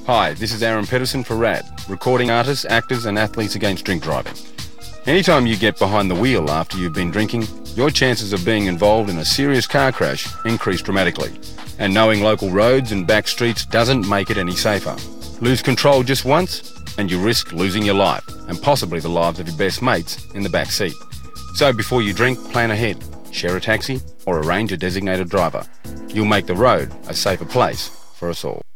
Hi, this is Aaron Pedersen for RAD, recording artists, actors and athletes against drink driving. Anytime you get behind the wheel after you've been drinking, your chances of being involved in a serious car crash increase dramatically. And knowing local roads and back streets doesn't make it any safer. Lose control just once and you risk losing your life and possibly the lives of your best mates in the back seat. So before you drink, plan ahead, share a taxi or arrange a designated driver. You'll make the road a safer place for us all.